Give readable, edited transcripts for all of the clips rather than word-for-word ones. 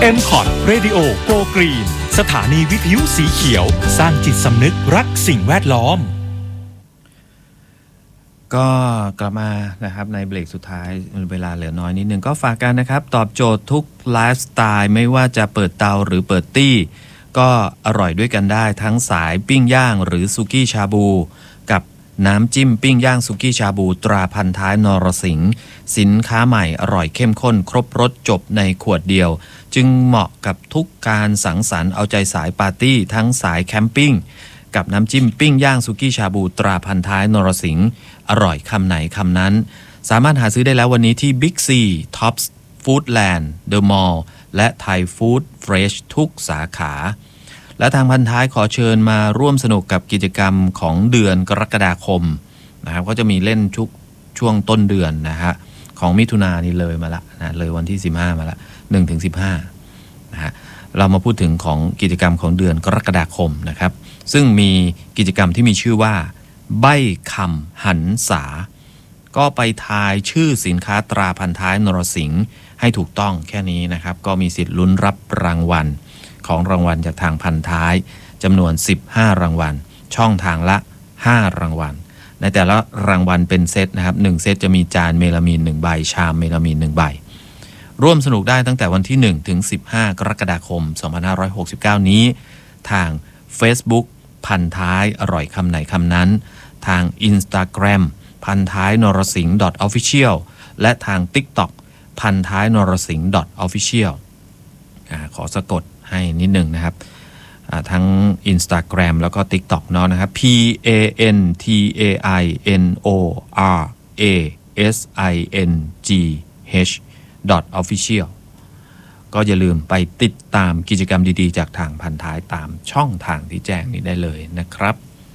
MCOT Radio Go Green สถานีวิทยุสีเขียวสร้างจิตสำนึกรักสิ่งแวดล้อมก็กลับมานะครับในเบรกสุดท้ายเวลาเหลือน้อยนิดนึงก็ฝากกันนะครับตอบโจทย์ทุกไลฟ์สไตล์ไม่ว่าจะเปิดเตาหรือเปิดตี้ก็อร่อยด้วยกันได้ทั้งสายปิ้งย่างหรือสุกี้ชาบูกับน้ำจิ้มปิ้งย่างสุกี้ชาบูตราพันท้ายนรสิงห์สินค้าใหม่อร่อยเข้มข้นครบรสจบในขวดเดียวจึงเหมาะกับทุกการสังสรรค์เอาใจสายปาร์ตี้ทั้งสายแคมปิ้งกับน้ำจิ้มปิ้งย่างสุกี้ชาบูตราพันท้ายนรสิงห์อร่อยคำไหนคำนั้นสามารถหาซื้อได้แล้ววันนี้ที่ Big C Tops Foodland The Mall และ Thai Food Fresh ทุกสาขาและทางพันท้ายขอเชิญมาร่วมสนุกกับกิจกรรมของเดือนกรกฎาคมนะครับก็จะมีเล่นชุกช่วงต้นเดือนนะฮะของมิถุนายนนี่เลยมาละนะเลยวันที่15มาละ 1-15 นะฮะเรามาพูดถึงของกิจกรรมของเดือนกรกฎาคมนะครับซึ่งมีกิจกรรมที่มีชื่อว่าใบ้คำหันษาก็ไปทายชื่อสินค้าตราพันท้ายนรสิงห์ให้ถูกต้องแค่นี้นะครับก็มีสิทธิ์ลุ้นรับรางวัลของรางวัลจากทางพันท้ายจำนวน15รางวัลช่องทางละ5รางวัลในแต่ละรางวัลเป็นเซตนะครับ1เซตจะมีจานเมลามีน1ใบชามเมลามีน1ใบร่วมสนุกได้ตั้งแต่วันที่1ถึง15กรกฎาคม2569นี้ทาง Facebook พันท้ายอร่อยคำไหนคำนั้นทาง Instagram พันท้ายนรสิงห์ .official และทาง TikTok พันท้ายนรสิงห์ .official ขอสะกดให้นิดหนึ่งนะครับทั้ง Instagram แล้วก็ TikTok เนาะนะครับ PANTAINORASINGH .official ก็อย่าลืมไปติดตามกิจกรรมดีๆจากทางพันท้ายตามช่องทางที่แจ้งนี้ได้เลยนะครับ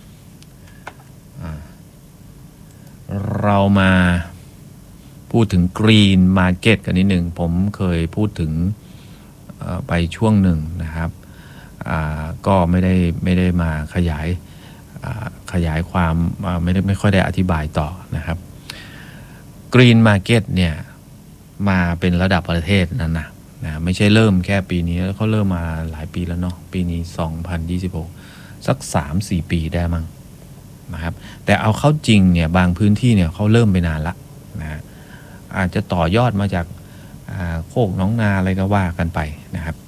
เรามาพูดถึง Green Market กันนิดหนึ่งผมเคยพูดถึงไปช่วงหนึ่งนะครับก็ไม่ได้มาขยายความไม่ค่อยได้อธิบายต่อนะครับ Green Market เนี่ยมาเป็นระดับประเทศนั่นนะไม่ใช่เริ่มแค่ปีนี้เขาเริ่มมาหลายปีแล้วเนาะปีนี้2026สัก 3-4 ปีได้มั้งนะครับแต่เอาเข้าจริงเนี่ยบางพื้นที่เนี่ยเขาเริ่มไปนานละนะอาจจะต่อยอดมาจากโคกน้องนาอะไรก็ว่ากันไปนะครับ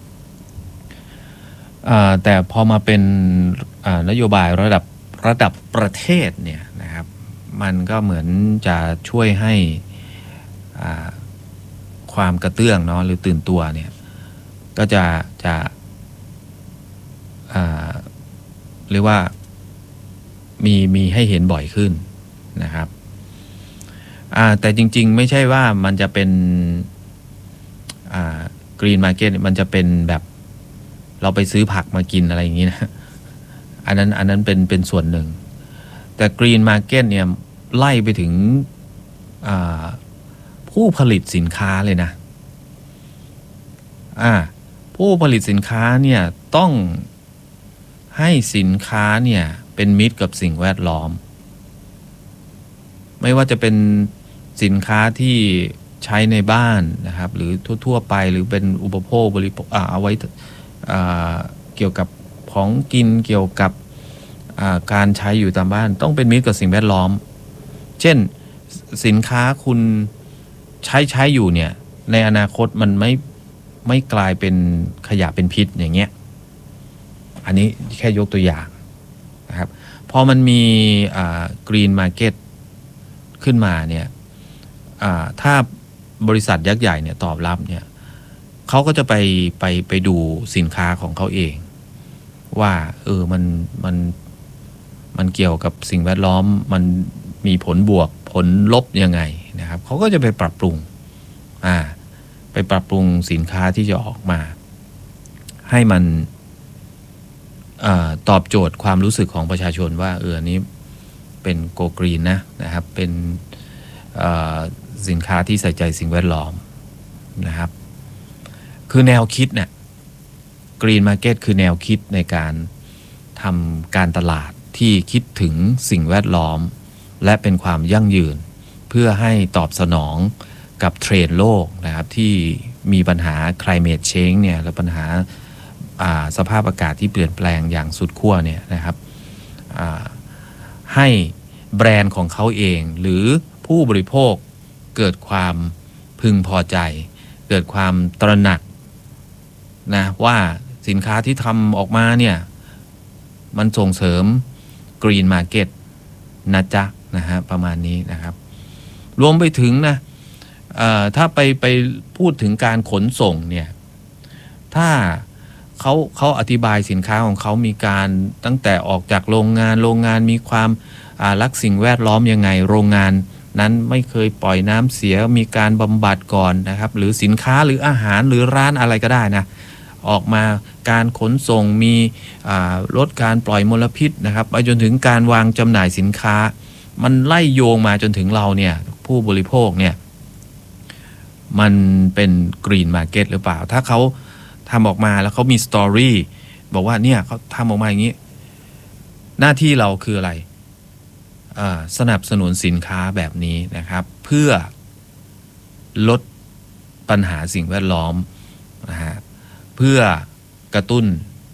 แต่พอมาเป็นนโยบายระดับประเทศเนี่ยนะครับมันก็เหมือนจะช่วยให้ความกระเตื้องเนาะหรือตื่นตัวเนี่ยก็จะเรียกว่ามีให้เห็นบ่อยขึ้นนะครับแต่จริงๆไม่ใช่ว่ามันจะเป็นGreen Market มันจะเป็นแบบเราไปซื้อผักมากินอะไรอย่างนี้นะอันนั้นเป็นส่วนหนึ่งแต่ Green Market เนี่ยไล่ไปถึงผู้ผลิตสินค้าเลยนะผู้ผลิตสินค้าเนี่ยต้องให้สินค้าเนี่ยเป็นมิตรกับสิ่งแวดล้อมไม่ว่าจะเป็นสินค้าที่ใช้ในบ้านนะครับหรือทั่วๆไปหรือเป็นอุปโภคบริโภคเอาไว้เกี่ยวกับของกินเกี่ยวกับการใช้อยู่ตามบ้านต้องเป็นมิตรกับสิ่งแวดล้อมเช่นสินค้าคุณใช้อยู่เนี่ยในอนาคตมันไม่กลายเป็นขยะเป็นพิษอย่างเงี้ยอันนี้แค่ยกตัวอย่างนะครับพอมันมีGreen Market ขึ้นมาเนี่ยถ้าบริษัทยักษ์ใหญ่เนี่ยตอบรับเนี่ยเขาก็จะไปดูสินค้าของเขาเองว่ามันเกี่ยวกับสิ่งแวดล้อมมันมีผลบวกผลลบยังไงนะครับเขาก็จะไปปรับปรุงสินค้าที่จะออกมาให้มันตอบโจทย์ความรู้สึกของประชาชนว่าอันนี้เป็นโกกรีนนะครับเป็นสินค้าที่ใส่ใจสิ่งแวดล้อมนะครับคือแนวคิดเนี่ย Green Market คือแนวคิดในการทำการตลาดที่คิดถึงสิ่งแวดล้อมและเป็นความยั่งยืนเพื่อให้ตอบสนองกับเทรนด์โลกนะครับที่มีปัญหา climate change เนี่ยและปัญหาสภาพอากาศที่เปลี่ยนแปลงอย่างสุดขั้วเนี่ยนะครับให้แบรนด์ของเขาเองหรือผู้บริโภคเกิดความพึงพอใจเกิดความตระหนักนะว่าสินค้าที่ทำออกมาเนี่ยมันส่งเสริม Green Market นะจ๊ะนะฮะประมาณนี้นะครับรวมไปถึงนะถ้าไปพูดถึงการขนส่งเนี่ยถ้าเขาอธิบายสินค้าของเขามีการตั้งแต่ออกจากโรงงานมีความรักสิ่งแวดล้อมยังไงโรงงานนั้นไม่เคยปล่อยน้ำเสียมีการบำบัดก่อนนะครับหรือสินค้าหรืออาหารหรือร้านอะไรก็ได้นะออกมาการขนส่งมีลดการปล่อยมลพิษนะครับไปจนถึงการวางจำหน่ายสินค้ามันไล่โยงมาจนถึงเราเนี่ยผู้บริโภคเนี่ยมันเป็น Green Market หรือเปล่าถ้าเขาทำออกมาแล้วเขามีสตอรี่บอกว่าเนี่ยเขาทำออกมาอย่างนี้หน้าที่เราคืออะไรสนับสนุนสินค้าแบบนี้นะครับเพื่อลดปัญหาสิ่งแวดล้อมนะฮะเพื่อกระตุ้น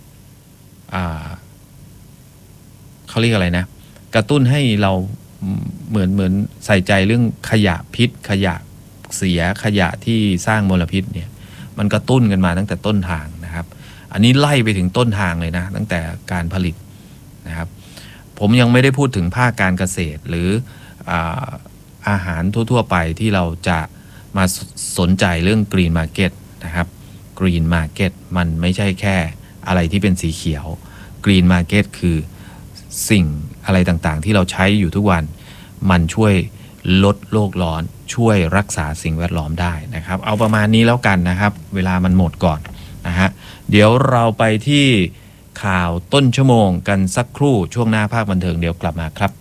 เขาเรียกอะไรนะกระตุ้นให้เราเหมือนใส่ใจเรื่องขยะพิษขยะเสียขยะที่สร้างมลพิษเนี่ยมันกระตุ้นกันมาตั้งแต่ต้นทางนะครับอันนี้ไล่ไปถึงต้นทางเลยนะตั้งแต่การผลิตนะครับผมยังไม่ได้พูดถึงภาคการเกษตรหรืออาหารทั่วๆไปที่เราจะมาสนใจเรื่อง Green Market นะครับ Green Market มันไม่ใช่แค่อะไรที่เป็นสีเขียว Green Market คือสิ่งอะไรต่างๆที่เราใช้อยู่ทุกวันมันช่วยลดโลกร้อนช่วยรักษาสิ่งแวดล้อมได้นะครับเอาประมาณนี้แล้วกันนะครับเวลามันหมดก่อนนะฮะเดี๋ยวเราไปที่ข่าวต้นชั่วโมงกันสักครู่ช่วงหน้าภาคบันเทิงเดี๋ยวกลับมาครับ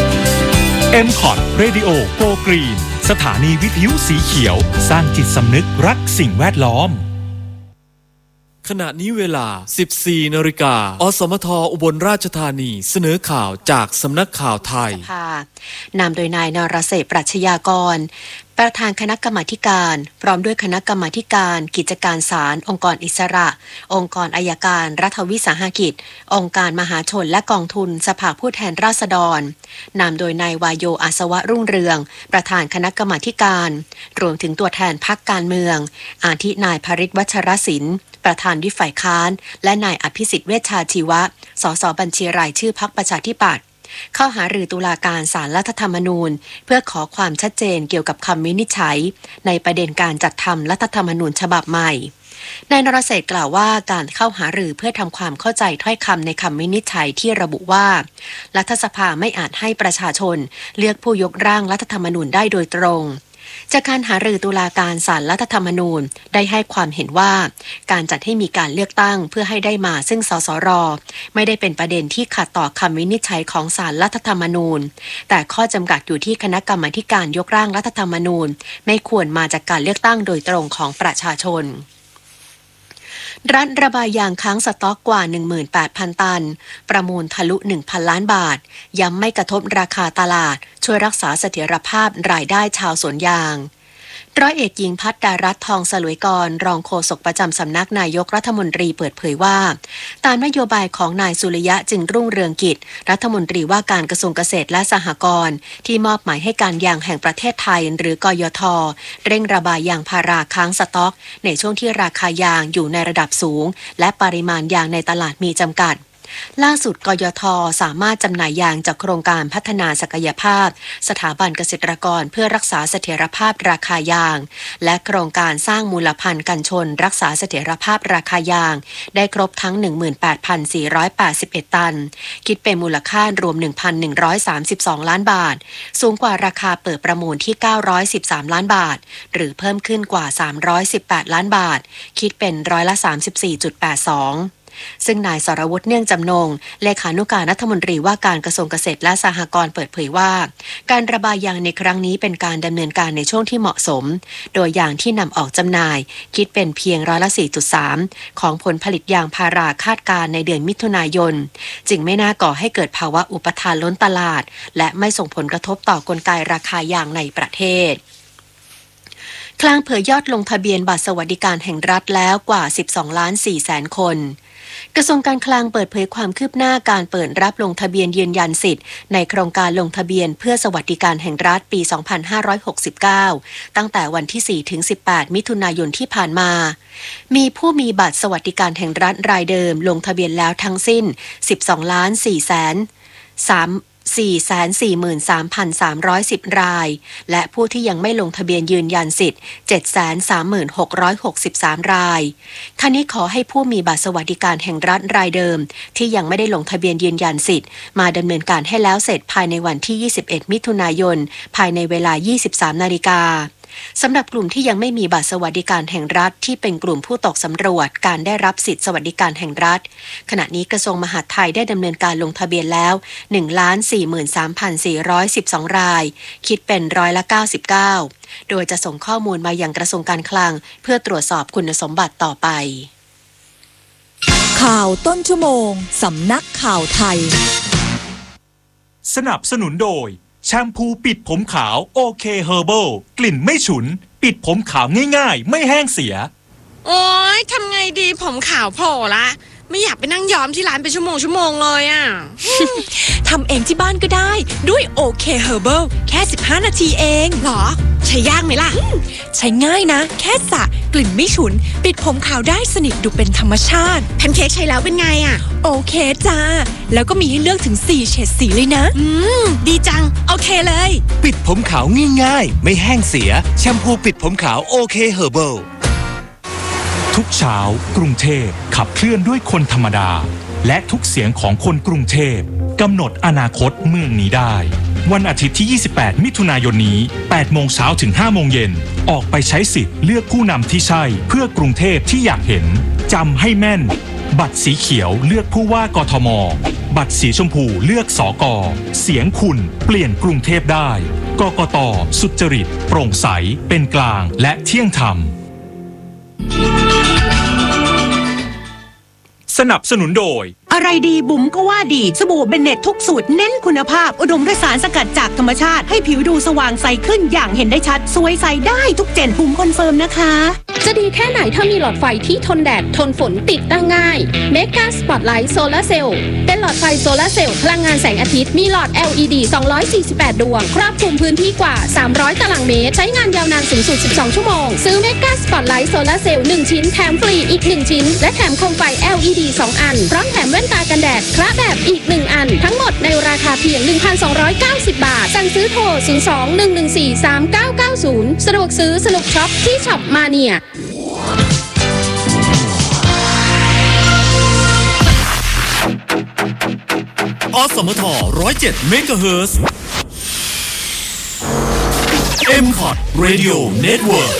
MCOT Radio Go Green สถานีวิทยุสีเขียวสร้างจิตสำนึกรักสิ่งแวดล้อมขณะนี้เวลา 14 นาฬิกาอสมทอุบลราชธานีเสนอข่าวจากสำนักข่าวไทยนำโดยนายนรเศรษฐ์ปรัชญากรประธานคณะกรรมาธิการพร้อมด้วยคณะกรรมาธิการกิจการศาลองค์กรอิสระองค์กรอัยการรัฐวิสาหกิจองค์การมหาชนและกองทุนสภาผู้แทนราษฎรนำโดยนายวายโยอาสวะรุ่งเรืองประธานคณะกรรมาธิการรวมถึงตัวแทนพรรคการเมืองอาทินายภริษฐ์วัชรศิลป์ประธานวิปฝ่ายค้านและนายอภิสิทธิ์เวชชาชีวะสสบัญชีรายชื่อพรรคประชาธิปัตย์เข้าหารือตุลาการศาลรัฐธรรมนูญเพื่อขอความชัดเจนเกี่ยวกับคำวินิจฉัยในประเด็นการจัดทำรัฐธรรมนูญฉบับใหม่นายนรเศรษฐ์กล่าวว่าการเข้าหารือเพื่อทำความเข้าใจถ้อยคำในคำวินิจฉัยที่ระบุว่ารัฐสภาไม่อาจให้ประชาชนเลือกผู้ยกร่างรัฐธรรมนูญได้โดยตรงจากการหารือตุลาการศาลรัฐธรรมนูญได้ให้ความเห็นว่าการจัดให้มีการเลือกตั้งเพื่อให้ได้มาซึ่งสสรไม่ได้เป็นประเด็นที่ขัดต่อคำวินิจฉัยของศาลรัฐธรรมนูญแต่ข้อจำกัดอยู่ที่คณะกรรมาการยกร่างรัฐธรรมนูญไม่ควรมาจากการเลือกตั้งโดยตรงของประชาชนรัฐระบายยางค้างสต็อกกว่า 18,000 ตันประมูลทะลุ 1,000 ล้านบาทย้ำไม่กระทบราคาตลาดช่วยรักษาเสถียรภาพรายได้ชาวสวนยางร้อยเอกหญิงพัฒดารัตน์ทองสลวยกรรองโฆษกประจำสำนักนายกรัฐมนตรีเปิดเผยว่าตามนโยบายของนายสุริยะจึงรุ่งเรืองกิจรัฐมนตรีว่าการกระทรวงเกษตรและสหกรณ์ที่มอบหมายให้การยางแห่งประเทศไทยหรือกยท.เร่งระบายยางพาราค้างสต็อกในช่วงที่ราคายางอยู่ในระดับสูงและปริมาณยางในตลาดมีจำกัดล่าสุดกยท.สามารถจำหน่ายยางจากโครงการพัฒนาศักยภาพสถาบันเกษตรกรเพื่อรักษาเสถียรภาพราคายางและโครงการสร้างมูลพันธุ์กันชนรักษาเสถียรภาพราคายางได้ครบทั้ง 18,481 ตันคิดเป็นมูลค่ารวม 1,132 ล้านบาทสูงกว่าราคาเปิดประมูลที่ 913 ล้านบาทหรือเพิ่มขึ้นกว่า 318 ล้านบาทคิดเป็น34.82%ซึ่งนายสรวุฒิเนื่องจำนงเลขานุการรัฐมนตรีว่าการกระทรวงเกษตรและสหกรณ์เปิดเผยว่าการระบายยางในครั้งนี้เป็นการดำเนินการในช่วงที่เหมาะสมโดยยางที่นำออกจำหน่ายคิดเป็นเพียง4.3%ของผลผลิตยางพาราคาดการในเดือนมิถุนายนจึงไม่น่าก่อให้เกิดภาวะอุปทานล้นตลาดและไม่ส่งผลกระทบต่อกลไกราคายางในประเทศคลางเผยยอดลงทะเบียนบัตรสวัสดิการแห่งรัฐแล้วกว่า 12.4 ล้าน คนกระทรวงการคลังเปิดเผยความคืบหน้าการเปิดรับลงทะเบียนยืนยันสิทธิ์ในโครงการลงทะเบียนเพื่อสวัสดิการแห่งรัฐปี 2569 ตั้งแต่วันที่ 4-18 มิถุนายนที่ผ่านมา มีผู้มีบัตรสวัสดิการแห่งรัฐรายเดิมลงทะเบียนแล้วทั้งสิ้น 443,310 รายและผู้ที่ยังไม่ลงทะเบียนยืนยันสิทธิ์ 736,63 รายท่านี้ขอให้ผู้มีบัตรสวัสดิการแห่งรัฐรายเดิมที่ยังไม่ได้ลงทะเบียนยืนยันสิทธิ์มาดำเนินการให้แล้วเสร็จภายในวันที่ 21 มิถุนายนภายในเวลา 23 นาฬิกาสำหรับกลุ่มที่ยังไม่มีบัตรสวัสดิการแห่งรัฐที่เป็นกลุ่มผู้ตกสำรวจการได้รับสิทธิสวัสดิการแห่งรัฐขณะนี้กระทรวงมหาดไทยได้ดำเนินการลงทะเบียนแล้ว 1,43,412 รายคิดเป็น99%โดยจะส่งข้อมูลมายังกระทรวงการคลังเพื่อตรวจสอบคุณสมบัติต่อไปข่าวต้นชั่วโมงสำนักข่าวไทยสนับสนุนโดยแชมพูปิดผมขาวโอเคเฮอร์เบิลกลิ่นไม่ฉุนปิดผมขาวง่ายๆไม่แห้งเสียโอ๊ยทำไงดีผมขาวโผล่ละไม่อยากไปนั่งย้อมที่ร้านเป็นชั่วโมงเลยอ่ะทำเองที่บ้านก็ได้ด้วยโอเคเฮอร์เบิลแค่15 นาทีเองหรอใช้ยากไหมล่ะใช้ง่ายนะแค่สระกลิ่นไม่ฉุนปิดผมขาวได้สนิทดูเป็นธรรมชาติแพนเค้กใช้แล้วเป็นไงอ่ะโอเคจ้าแล้วก็มีให้เลือกถึง4เฉดสีเลยนะดีจังโอเคเลยปิดผมขาวง่ายๆไม่แห้งเสียแชมพูปิดผมขาวโอเคเฮอร์เบิลทุกเช้ากรุงเทพขับเคลื่อนด้วยคนธรรมดาและทุกเสียงของคนกรุงเทพกำหนดอนาคตเมืองนี้ได้วันอาทิตย์ที่ 28 มิถุนายนนี้ 8 โมงเช้าถึง 5 โมงเย็นออกไปใช้สิทธิ์เลือกผู้นำที่ใช่เพื่อกรุงเทพที่อยากเห็นจำให้แม่นบัตรสีเขียวเลือกผู้ว่ากทมบัตรสีชมพูเลือกสก.เสียงคุณเปลี่ยนกรุงเทพได้กกต.สุจริตโปร่งใสเป็นกลางและเที่ยงธรรมสนับสนุนโดยอะไรดีบุ๋มก็ว่าดีสบู่เบนเน็ตทุกสูตรเน้นคุณภาพอุดมด้วยสารสกัดจากธรรมชาติให้ผิวดูสว่างใสขึ้นอย่างเห็นได้ชัดสวยใสได้ทุกเจนบุ๋มคอนเฟิร์มนะคะจะดีแค่ไหนถ้ามีหลอดไฟที่ทนแดดทนฝนติดตั้งง่าย Mega Spotlight Solar Cell เป็นหลอดไฟโซลาร์เซลล์พลังงานแสงอาทิตย์มีหลอด LED 248 ดวงครอบคลุมพื้นที่กว่า300 ตารางเมตรใช้งานยาวนานสูงสุด12 ชั่วโมงซื้อ Mega Spotlight Solar Cell 1 ชิ้นแถมฟรีอีก1ชิ้นและแถมโคมไฟ LED 2 อันพร้อมแถมแว่นตากันแดดคระแบบอีก1อันทั้งหมดในราคาเพียง 1,290 บาทสั่งซื้อโทร 02-114-3990 สะดวกซื้อสนุกช็อปที่ช็อปมาเนียอสมท107 เมกะเฮิรตซ์ M-Cot Radio Network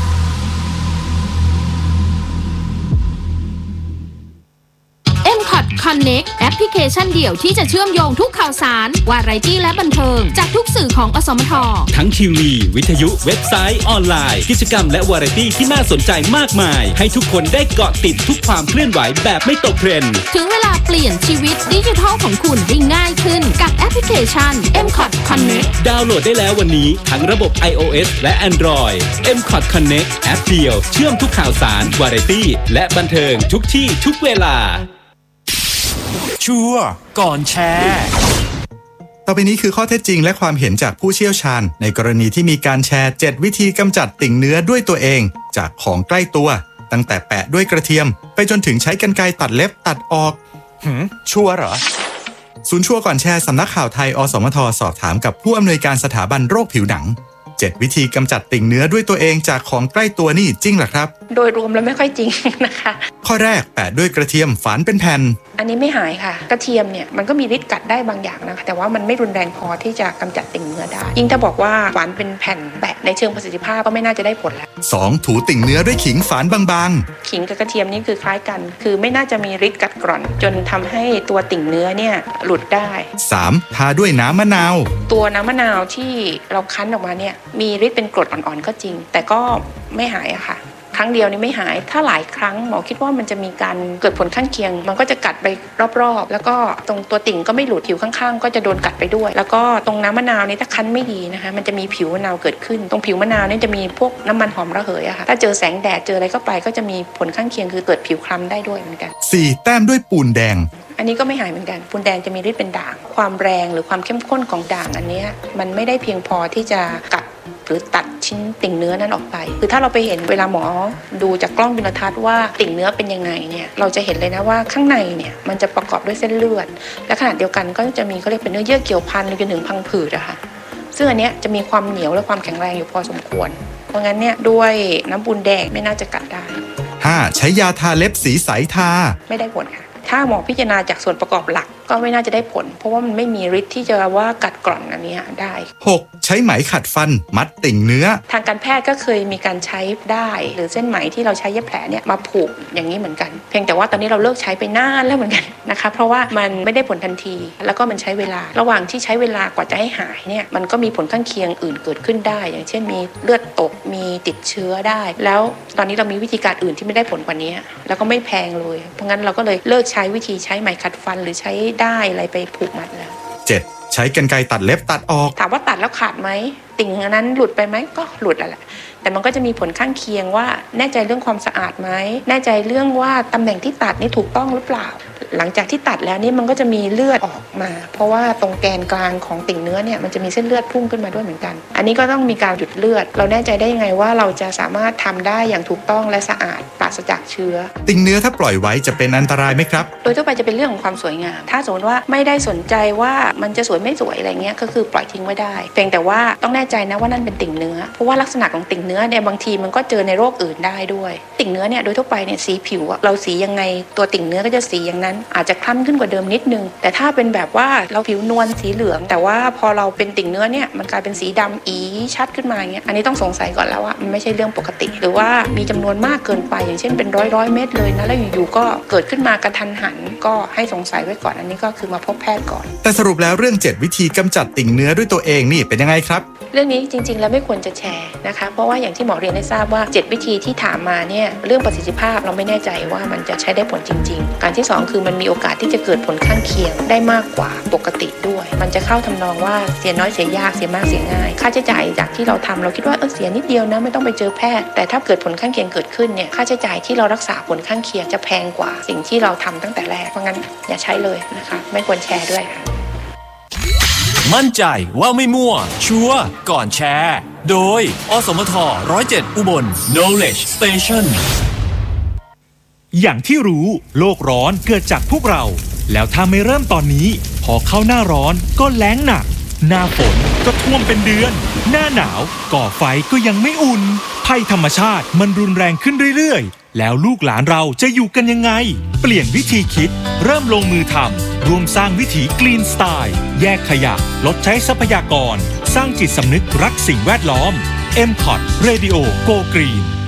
M-Cot Connect แอปพลิเคชันเดี่ยวที่จะเชื่อมโยงทุกข่าวสารวาไรตี้และบันเทิงจากทุกสื่อของอสมททั้งทีวีวิทยุเว็บไซต์ออนไลน์กิจกรรมและวาไรตี้ที่น่าสนใจมากมายให้ทุกคนได้เกาะติดทุกความเคลื่อนไหวแบบไม่ตกเทรนด์ถึงเวลาเปลี่ยนชีวิตดิจิทัลของคุณได้ง่ายขึ้นกับแอปพลิเคชัน M-Cot Connect ดาวน์โหลดได้แล้ววันนี้ทั้งระบบ iOS และ Android M-Cot Connect แอปเดียวเชื่อมทุกข่าวสารวาไรตี้และบันเทิงทุกที่ทุกเวลาชัวร์ก่อนแชร์ต่อไปนี้คือข้อเท็จจริงและความเห็นจากผู้เชี่ยวชาญในกรณีที่มีการแชร์7วิธีกำจัดติ่งเนื้อด้วยตัวเองจากของใกล้ตัวตั้งแต่แปะด้วยกระเทียมไปจนถึงใช้กรรไกรตัดเล็บตัดออกชัวร์เหรอศูนย์ชัวร์ก่อนแชร์สำนักข่าวไทยอสมทสอบถามกับผู้อำนวยการสถาบันโรคผิวหนัง7วิธีกำจัดติ่งเนื้อด้วยตัวเองจากของใกล้ตัวนี่จริงหรอครับโดยรวมแล้วไม่ค่อยจริงนะคะข้อแรกแปะด้วยกระเทียมฝานเป็นแผ่นอันนี้ไม่หายค่ะกระเทียมเนี่ยมันก็มีฤทธิ์กัดได้บางอย่างนะคะแต่ว่ามันไม่รุนแรงพอที่จะกำจัดติ่งเนื้อได้ยิ่งถ้าบอกว่าฝานเป็นแผ่นแปะในเชิงประสิทธิภาพก็ไม่น่าจะได้ผลแล้ว 2ถูติ่งเนื้อด้วยขิงฝานบางๆขิงกับกระเทียมนี่คือคล้ายกันคือไม่น่าจะมีฤทธิ์กัดกร่อนจนทำให้ตัวติ่งเนื้อเนี่ยหลุดได้ 3ทาด้วยน้ำมะนาวตัวน้ำมะนาวที่เราคั้นออกมาเนี่ยมีฤทธิ์เป็นกรดอ่อนๆก็จริงแต่ก็ไม่หายอะค่ะครั้งเดียวนี่ไม่หายถ้าหลายครั้งหมอคิดว่ามันจะมีการเกิดผลข้างเคียงมันก็จะกัดไปรอบๆแล้วก็ตรงตัวติ่งก็ไม่หลุดผิวข้างๆก็จะโดนกัดไปด้วยแล้วก็ตรงน้ำมะนาวนี่ถ้าคั้นไม่ดีนะคะมันจะมีผิวมะนาวเกิดขึ้นตรงผิวมะนาวนี่จะมีพวกน้ำมันหอมระเหยอะค่ะถ้าเจอแสงแดดเจออะไรเข้าไปก็จะมีผลข้างเคียงคือเกิดผิวคล้ำได้ด้วยเหมือนกัน 4. แต้มด้วยปูนแดงอันนี้ก็ไม่หายเหมือนกันปูนแดงจะมีฤทธิ์เป็นด่างความแรงหรือความเข้มข้นของด่างอันนี้มันไม่ได้เพียงพอที่จะกัดหรือตัดชิ้นติ่งเนื้อนั้นออกไปคือถ้าเราไปเห็นเวลาหมอดูจากกล้องจุลทรรศน์ว่าติ่งเนื้อเป็นยังไงเนี่ยเราจะเห็นเลยนะว่าข้างในเนี่ยมันจะประกอบด้วยเส้นเลือดและขณะเดียวกันก็จะมีเขาเรียกเป็นเนื้อเยื่อเกี่ยวพันจนถึงพังผืดอะค่ะซึ่งอันเนี้ยจะมีความเหนียวและความแข็งแรงอยู่พอสมควรเพราะงั้นเนี่ยด้วยน้ำปูนแดงไม่น่าจะกัดได้ 5. ใช้ยาทาเล็บสีใสทาไม่ได้ผลค่ะถ้าหมอพิจารณาจากส่วนประกอบหลักก็ไม่น่าจะได้ผลเพราะว่ามันไม่มีฤทธิ์ที่จะว่ากัดกร่อนอันนี้ได้ 6. ใช้ไหมขัดฟันมัดติ่งเนื้อทางการแพทย์ก็เคยมีการใช้ได้หรือเส้นไหมที่เราใช้เย็บแผลเนี่ยมาผูกอย่างนี้เหมือนกันเพียงแต่ว่าตอนนี้เราเลิกใช้ไปนานแล้วเหมือนกันนะคะเพราะว่ามันไม่ได้ผลทันทีแล้วก็มันใช้เวลาระหว่างที่ใช้เวลากว่าจะให้หายเนี่ยมันก็มีผลข้างเคียงอื่นเกิดขึ้นได้อย่างเช่นมีเลือดตกมีติดเชื้อได้แล้วตอนนี้เรามีวิธีการอื่นที่ไม่ได้ผลกว่านี้แล้วก็ไม่แพงเลยเพราะงั้นเราก็เลยเลิกใช้วิธีใช้ไหมขัดฟันหรือใช้ได้อะไรไปผูกมัดแล้ว 7. ใช้กรรไกรตัดเล็บตัดออกถามว่าตัดแล้วขาดไหมติ่งอันนั้นหลุดไปไหมก็หลุดแหละแต่มันก็จะมีผลข้างเคียงว่าแน่ใจเรื่องความสะอาดไหมแน่ใจเรื่องว่าตำแหน่งที่ตัดนี่ถูกต้องหรือเปล่าหลังจากที่ตัดแล้วนี่มันก็จะมีเลือดออกมาเพราะว่าตรงแกนกลางของติ่งเนื้อเนี่ยมันจะมีเส้นเลือดพุ่งขึ้นมาด้วยเหมือนกันอันนี้ก็ต้องมีการหยุดเลือดเราแน่ใจได้ยังไงว่าเราจะสามารถทำได้อย่างถูกต้องและสะอาดปราศจากเชื้อติ่งเนื้อถ้าปล่อยไว้จะเป็นอันตรายไหมครับโดยทั่วไปจะเป็นเรื่องของความสวยงามถ้าสมมติว่าไม่ได้สนใจว่ามันจะสวยไม่สวยอะไรเงี้ยก็คือปล่อยทิ้งไว้ได้เพียงแต่ว่าต้องแน่ใจนะว่านั่นเป็นติ่งเนื้อเพราะว่าลักษณะของติ่งเนื้อเนี่ยบางทีมันก็เจอในโรคอื่นได้ด้วยติ่งเนื้อเนี่ยโดยทั่วไปเนี่ยสีผิวเราสียังไงตัวติ่งเนื้อก็จะสีอย่างนั้นอาจจะคล้ำขึ้นกว่าเดิมนิดนึงแต่ถ้าเป็นแบบว่าเราผิวนวลสีเหลืองแต่ว่าพอเราเป็นติ่งเนื้อเนี่ยมันกลายเป็นสีดำอีชัดขึ้นมาอย่างเงี้ยอันนี้ต้องสงสัยก่อนแล้วว่ามันไม่ใช่เรื่องปกติหรือว่ามีจำนวนมากเกินไปอย่างเช่นเป็นร้อยเม็ดเลยนะแล้วอยู่ๆก็เกิดขึ้นมากระทันหันก็ให้สงสัยไว้ก่อนอันนี้ก็คือมาพบแพทย์ก่อนแต่สรุปแล้วเรื่อง7วิธีกำจัดติ่งเนื้อด้วยตัวเองนี่เป็นยังไงครับเรื่องนี้จริงๆแล้วไม่ควรจะแชร์นะคะเพราะว่าอย่างที่หมอเรียนได้ทราบว่า7วิธีที่ถามมาเนี่ยเรื่องประสิทธิภาพเราไม่แน่ใจว่ามันจะใช้ได้ผลจริงๆการที่2คือมันมีโอกาสที่จะเกิดผลข้างเคียงได้มากกว่าปกติด้วยมันจะเข้าทำนองว่าเสียน้อยเสียยากเสียมากเสียง่ายค่าใช้จ่ายจากที่เราทำเราคิดว่าเสียนิดเดียวนะไม่ต้องไปเจอแพทย์แต่ถ้าเกิดผลข้างเคียงเกิดขึ้นเนี่ยค่าใช้จ่ายที่เรารักษาผลข้างเคียงจะแพงกว่าสิ่งที่เราทำตั้งแต่แรกเพราะงั้นอย่าใช้เลยนะคะไม่ควรแชร์ด้วยค่ะมั่นใจว่าไม่มั่วชัวร์ก่อนแชร์โดยอสมท107อุบล Knowledge Station อย่างที่รู้โลกร้อนเกิดจากพวกเราแล้วถ้าไม่เริ่มตอนนี้พอเข้าหน้าร้อนก็แล้งหนักหน้าฝนก็ท่วมเป็นเดือนหน้าหนาวก่อไฟก็ยังไม่อุ่นภัยธรรมชาติมันรุนแรงขึ้นเรื่อยๆแล้วลูกหลานเราจะอยู่กันยังไงเปลี่ยนวิธีคิดเริ่มลงมือทำรวมสร้างวิถี Green Style แยกขยะลดใช้ทรัพยากรสร้างจิตสำนึกรักสิ่งแวดล้อม MCOT Radio Go Green